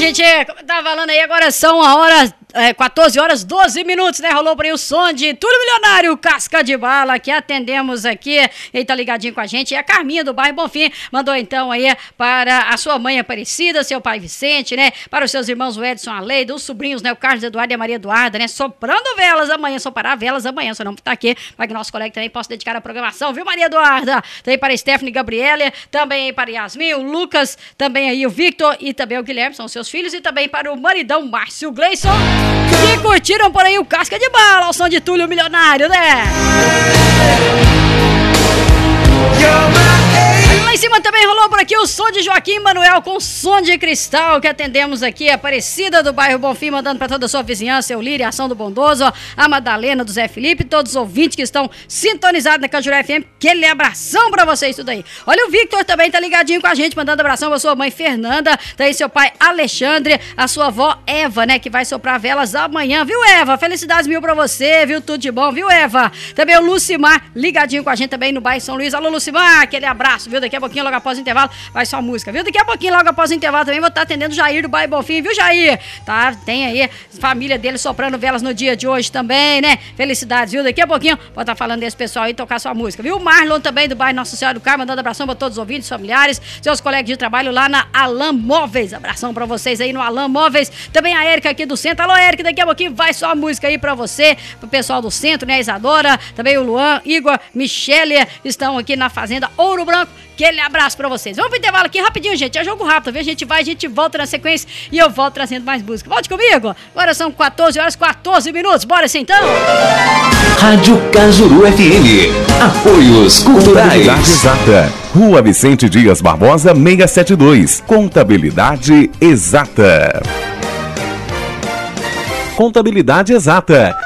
gente, como eu tava falando aí, agora são 14 horas 12 minutos, né? Rolou por aí o som de Túlio Milionário, Casca de Bala, que atendemos aqui. Ele tá ligadinho com a gente. E a Carminha do bairro Bonfim mandou então aí para a sua mãe Aparecida, seu pai Vicente, né? Para os seus irmãos o Edson, a Leida, os sobrinhos, né? O Carlos Eduardo e a Maria Eduarda, né? Soprando velas amanhã, soprar velas amanhã, se não tá aqui, para que nosso colega também possa dedicar a programação, viu, Maria Eduarda? Também para a Stephanie Gabriela, também para Yasmin, o Lucas, também aí o Victor e também o Guilherme, são seus filhos, e também para o maridão Márcio Gleison, que curtiram por aí o Casca de Bala, ao som de Túlio Milionário, né? Lá em cima também rolou por aqui o som de Joaquim Manuel com som de cristal, que atendemos aqui, a Aparecida do bairro Bonfim, mandando para toda a sua vizinhança, o Lírio, a Ação do Bondoso, a Madalena do Zé Felipe, todos os ouvintes que estão sintonizados na Cajuru FM, aquele abração para vocês tudo aí. Olha, o Victor também tá ligadinho com a gente, mandando abração pra sua mãe Fernanda, daí seu pai Alexandre, a sua avó Eva, né, que vai soprar velas amanhã, viu, Eva? Felicidades mil pra você, viu? Tudo de bom, viu, Eva? Também o Lucimar ligadinho com a gente também no bairro São Luís. Alô, Lucimar, aquele abraço, viu? Daqui a pouquinho, logo após o intervalo, vai só música, viu? Daqui a pouquinho, logo após o intervalo, também vou estar atendendo o Jair do bairro Bonfim, viu, Jair? Tá, tem aí família dele soprando velas no dia de hoje também, né? Felicidades, viu? Daqui a pouquinho, vou estar falando desse pessoal aí e tocar sua música, viu? O Marlon também do bairro Nossa Senhora do Carmo, mandando abração pra todos os ouvintes, familiares, seus colegas de trabalho lá na Alan Móveis. Abração pra vocês aí no Alan Móveis. Também a Érica aqui do centro. Alô, Érica, daqui a pouquinho vai só a música aí pra você, pro pessoal do centro, né? A Isadora, também o Luan, Igor, Michele, estão aqui na Fazenda Ouro Branco. Aquele abraço pra vocês. Vamos pro intervalo aqui rapidinho, gente. É jogo rápido, viu? A gente vai, a gente volta na sequência e eu volto trazendo mais música. Volte comigo. Agora são 14 horas 14 minutos. Bora assim então? Rádio Cajuru FM. Apoios culturais. Contabilidade Exata. Rua Vicente Dias Barbosa, 672. Contabilidade Exata. Contabilidade Exata,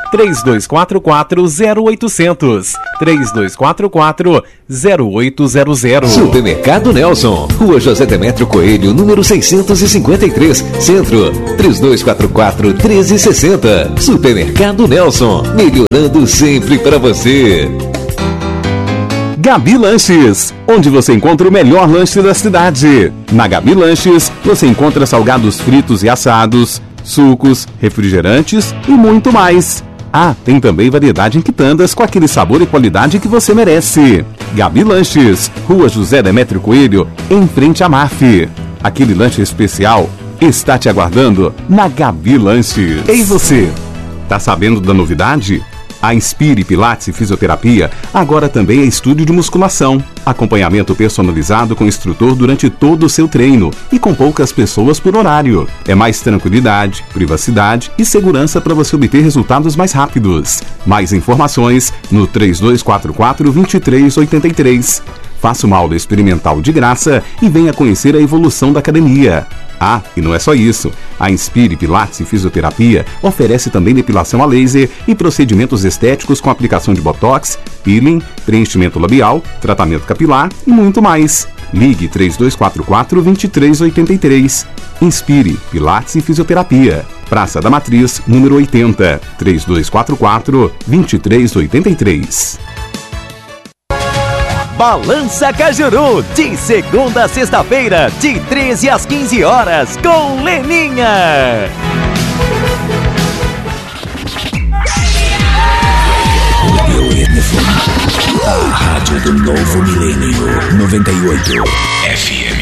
3244-0800, 3244-0800. Supermercado Nelson, Rua José Demétrio Coelho, número 653, Centro, 3244-1360. Supermercado Nelson, melhorando sempre para você. Gabi Lanches, onde você encontra o melhor lanche da cidade. Na Gabi Lanches, você encontra salgados fritos e assados, sucos, refrigerantes e muito mais. Ah, tem também variedade em quitandas com aquele sabor e qualidade que você merece. Gabi Lanches, Rua José Demétrio Coelho, em frente à MAF. Aquele lanche especial está te aguardando na Gabi Lanches. Ei você, tá sabendo da novidade? A Inspire Pilates e Fisioterapia agora também é estúdio de musculação. Acompanhamento personalizado com instrutor durante todo o seu treino e com poucas pessoas por horário. É mais tranquilidade, privacidade e segurança para você obter resultados mais rápidos. Mais informações no 3244-2383. Faça uma aula experimental de graça e venha conhecer a evolução da academia. Ah, e não é só isso. A Inspire Pilates e Fisioterapia oferece também depilação a laser e procedimentos estéticos com aplicação de botox, peeling, preenchimento labial, tratamento capilar e muito mais. Ligue 3244-2383. Inspire Pilates e Fisioterapia. Praça da Matriz, número 80, 3244-2383. Balança Cajuru, de segunda a sexta-feira, de 13 às 15 horas, com Leninha. A rádio do novo milênio, 98 FM.